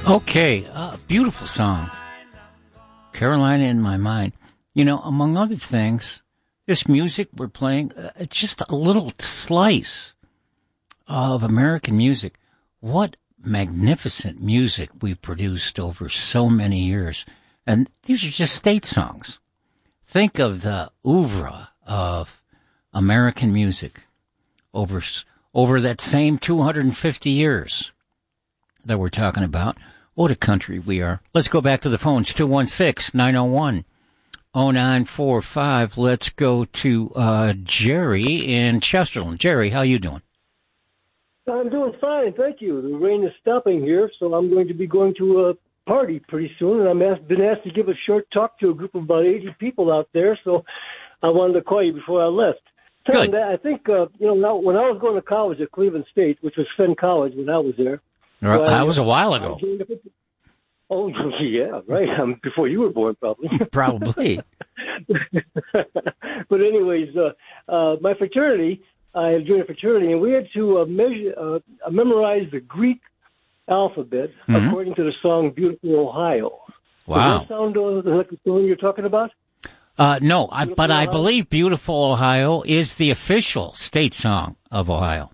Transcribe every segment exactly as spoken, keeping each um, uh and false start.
Okay, uh, beautiful song. Carolina in My Mind. You know, among other things, this music we're playing, uh, it's just a little slice of American music. What magnificent music we produced over so many years. And these are just state songs. Think of the oeuvre of American music over, over that same two hundred fifty years that we're talking about. What a country we are. Let's go back to the phones, two one six, nine oh one, oh nine four five. Let's go to uh, Jerry in Chesterland. Jerry, how you doing? I'm doing fine, thank you. The rain is stopping here, so I'm going to be going to a party pretty soon, and I've been asked to give a short talk to a group of about eighty people out there, so I wanted to call you before I left. Tell Good. That, I think, uh, you know, when I was going to college at Cleveland State, which was Fenn College when I was there, Well, that was a while ago. Oh, yeah, right. Um, before you were born, probably. Probably. But anyways, uh, uh, my fraternity, I joined a fraternity, and we had to uh, measure, uh, memorize the Greek alphabet mm-hmm. according to the song "Beautiful Ohio." Wow. Does that sound uh, like the song you're talking about? Uh, no, I, but Ohio? I believe "Beautiful Ohio" is the official state song of Ohio.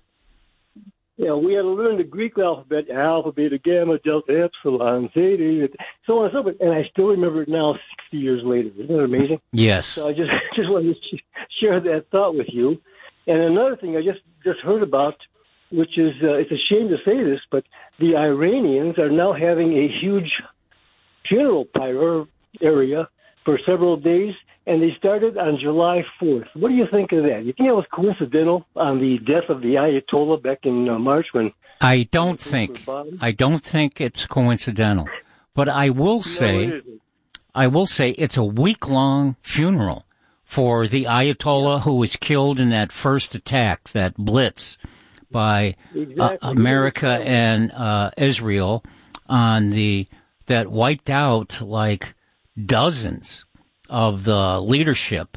Yeah, we had to learn the Greek alphabet, alpha, beta, gamma, delta, epsilon, zeta, so on and so forth. And I still remember it now, sixty years later. Isn't that amazing? Yes. So I just just wanted to share that thought with you. And another thing I just, just heard about, which is, uh, it's a shame to say this, but the Iranians are now having a huge funeral pyre area for several days, and they started on July fourth. What do you think of that? You think it was coincidental on the death of the Ayatollah back in uh, March when... I don't think, I don't think it's coincidental. But I will say, no, I will say it's a week-long funeral for the Ayatollah yeah. who was killed in that first attack, that blitz by exactly. uh, America and uh, Israel on the, that wiped out like dozens of the leadership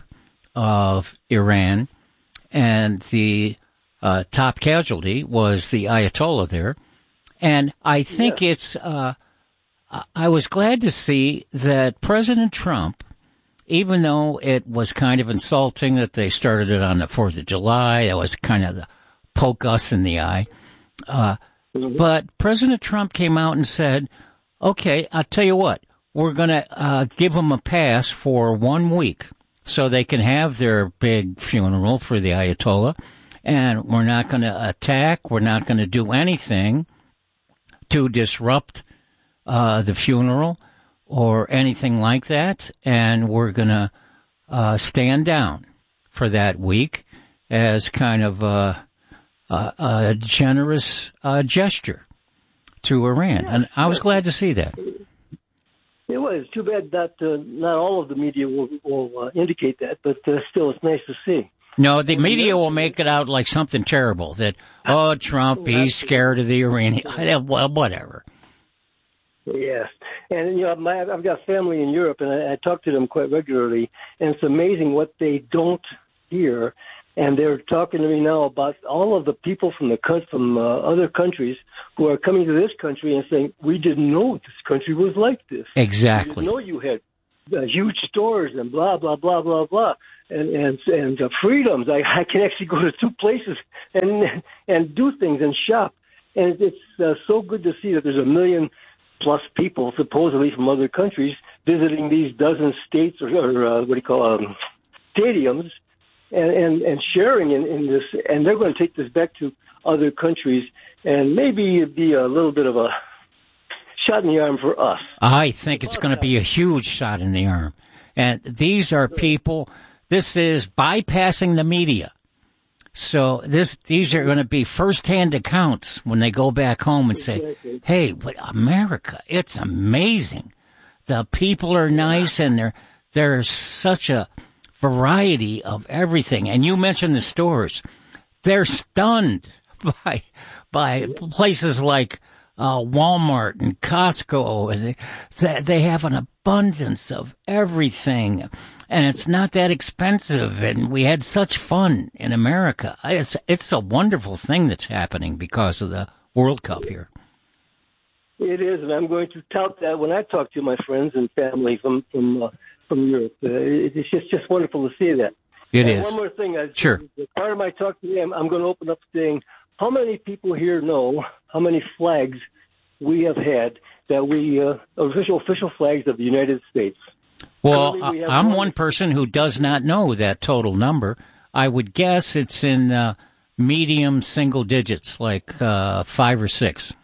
of Iran, and the uh, top casualty was the Ayatollah there. And I think yeah. it's, uh, I was glad to see that President Trump, even though it was kind of insulting that they started it on the fourth of July, that was kind of the poke us in the eye, uh, mm-hmm. but President Trump came out and said, okay, I'll tell you what, we're going to uh, give them a pass for one week so they can have their big funeral for the Ayatollah, and we're not going to attack, we're not going to do anything to disrupt uh, the funeral or anything like that, and we're going to uh, stand down for that week as kind of a, a, a generous uh, gesture to Iran. Yeah, and I was glad to see that. It was too bad that uh, not all of the media will, will uh, indicate that, but uh, still it's nice to see. No, the media will make it out like something terrible, that, oh, Trump, he's scared of the Iranian, well, whatever. Yes. And, you know, my, I've got family in Europe, and I, I talk to them quite regularly, and it's amazing what they don't hear. And they're talking to me now about all of the people from the from uh, other countries who are coming to this country and saying, we didn't know this country was like this. Exactly. We didn't know you had uh, huge stores and blah, blah, blah, blah, blah, and and, and uh, freedoms. I, I can actually go to two places and and do things and shop. And it's uh, so good to see that there's a million plus people, supposedly from other countries, visiting these dozen states or, or uh, what do you call them, stadiums, and, and, and sharing in, in this. And they're going to take this back to other countries, and maybe it'd be a little bit of a shot in the arm for us. I think it's going to be a huge shot in the arm. And these are people, this is bypassing the media. So this, these are going to be first-hand accounts when they go back home and say, hey, but America, it's amazing. The people are nice, and there, there's such a variety of everything. And you mentioned the stores. They're stunned by, by places like uh, Walmart and Costco. And they, they have an abundance of everything. And it's not that expensive, and we had such fun in America. It's it's a wonderful thing that's happening because of the World Cup here. It is, and I'm going to tout that when I talk to my friends and family from from uh, from Europe. Uh, it's just just wonderful to see that. It and is. One more thing. I, sure. Part of my talk today, I'm, I'm going to open up saying, how many people here know how many flags we have had that we uh, official official flags of the United States? Well, we I'm one. one person who does not know that total number. I would guess it's in uh, medium single digits, like uh, five or six.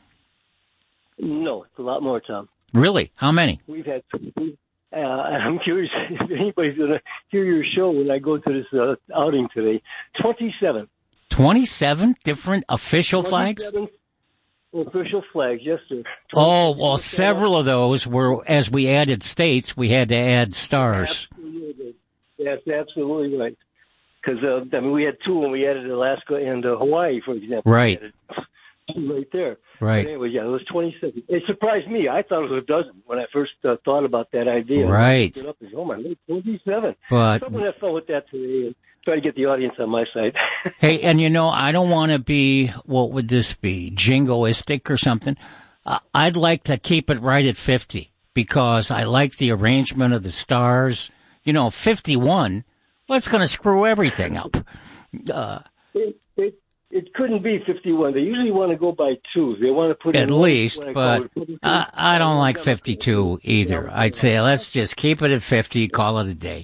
No, it's a lot more, Tom. Really? How many? We've had. We've, uh, I'm curious if anybody's going to hear your show when I go to this uh, outing today. Twenty-seven. Twenty-seven different official flags. Official flags, yes, sir. Oh, well, several of those were, as we added states, we had to add stars. Absolutely. That's absolutely right. Because uh, I mean, we had two when we added Alaska and uh, Hawaii, for example. Right. Right there. Right. But anyway, yeah, it was twenty-seven. It surprised me. I thought it was a dozen when I first uh, thought about that idea. Right. I up and, oh, my, twenty-seven. But someone have fun with that today and try to get the audience on my side. Hey, and you know, I don't want to be, what would this be, jingoistic or something. Uh, I'd like to keep it right at fifty because I like the arrangement of the stars. You know, fifty-one, well, it's going to screw everything up. Uh, it, it, It couldn't be fifty-one. They usually want to go by twos. They want to put at in least, but I, I don't like fifty-two either. I'd say let's just keep it at fifty, call it a day.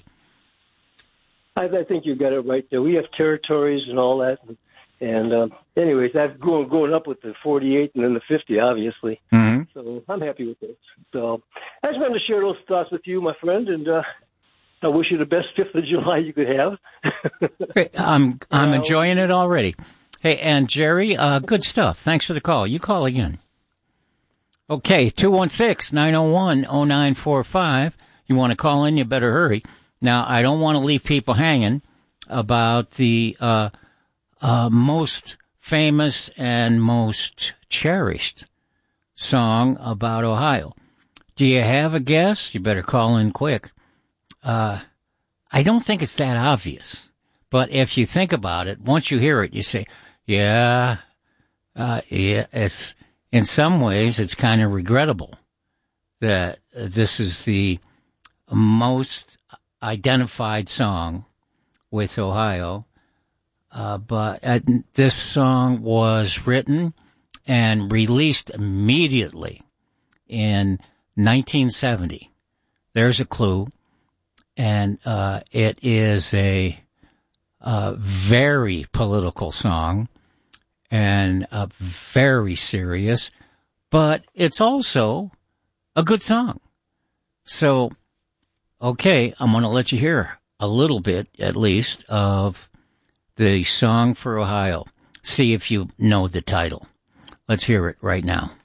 I, I think you got it right there. We have territories and all that. And, and uh, anyways, that's going, going up with the forty-eight and then the fifty, obviously. Mm-hmm. So I'm happy with it. So I just wanted to share those thoughts with you, my friend, and uh, I wish you the best fifth of July you could have. I'm I'm uh, enjoying it already. Hey, and Jerry, uh, good stuff. Thanks for the call. You call again. Okay, two one six, nine oh one, oh nine four five. You want to call in, you better hurry. Now, I don't want to leave people hanging about the uh, uh, most famous and most cherished song about Ohio. Do you have a guess? You better call in quick. Uh, I don't think it's that obvious. But if you think about it, once you hear it, you say, yeah, uh, yeah, it's, in some ways, it's kind of regrettable that this is the most identified song with Ohio. Uh, but uh, this song was written and released immediately in nineteen seventy. There's a clue. And, uh, it is a, a very political song and uh, very serious, but it's also a good song. So, okay, I'm going to let you hear a little bit, at least, of the Song for Ohio. See if you know the title. Let's hear it right now.